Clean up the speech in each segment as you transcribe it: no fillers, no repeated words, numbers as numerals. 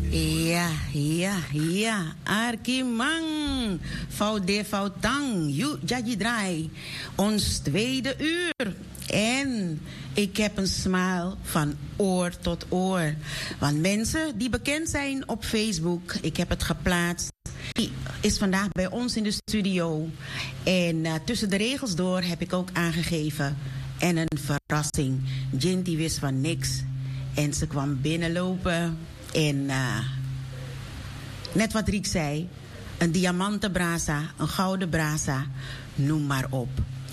Ja. Arkimang. Faude Fautang. Jadi draai. Ons tweede uur. En ik heb een smile van oor tot oor. Want mensen die bekend zijn op Facebook, ik heb het geplaatst, die is vandaag bij ons in de studio. En tussen de regels door heb ik ook aangegeven. En een verrassing. Jinty wist van niks. En ze kwam binnenlopen. En net wat Riek zei. Een diamanten brasa, een gouden brasa. Noem maar op.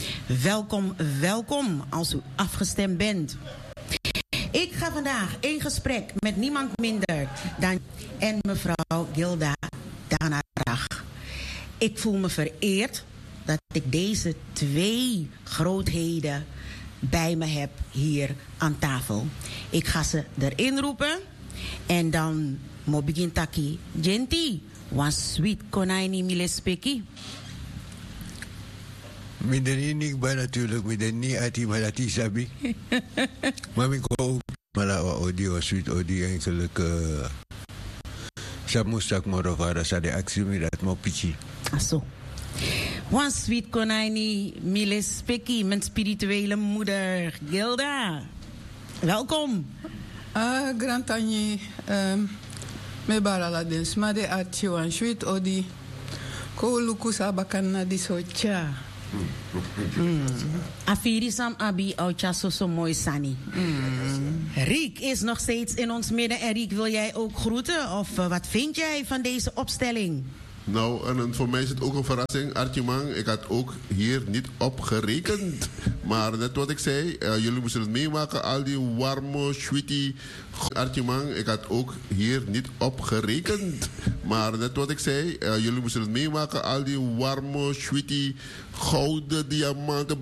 Welkom als u afgestemd bent. Ik ga vandaag in gesprek met niemand minder dan en mevrouw Gilda Danarach. Ik voel me vereerd dat ik deze twee grootheden bij me heb hier aan tafel. Ik ga ze erin roepen en dan mo begin taki Jinty, was sweet konijni milespeki. Midden niet bij natuurlijk, midden niet uit die malati sabi. Maar ik hoop maar audio sweet audio eigenlijk. Samustak morovara sa de actie met dat mopichi. Aso. One sweet konijni milespeki, mijn spirituele moeder Gilda. Welkom. Grantani, me barala dens, maar de artje wan sweet odi. Ko lukus abakana di socha. Afiri sam abi ocha so mooi sani. Riek is nog steeds in ons midden. En Riek, wil jij ook groeten? Of wat vind jij van deze opstelling? Nou, en voor mij is het ook een verrassing, Artjemang. Ik had ook hier niet op gerekend. Maar net wat ik zei, jullie moesten het meemaken. Al die warme, sweetie. Artjemang, ik had ook hier niet op gerekend. Maar net wat ik zei, jullie moesten het meemaken. Al die warme, sweetie, gouden diamanten.